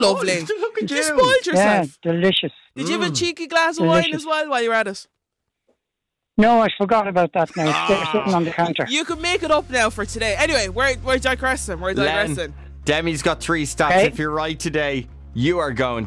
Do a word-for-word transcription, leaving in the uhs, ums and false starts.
Lovely. Oh, look at you you. spoiled yourself. Yeah, delicious. Did you have a Mm. cheeky glass of Delicious. wine as well while you were at it? No, I forgot about that now. It's there sitting on the counter. You can make it up now for today. Anyway, we're, we're digressing. We're Len, digressing. Demi's got three stats. Okay. If you're right today, you are going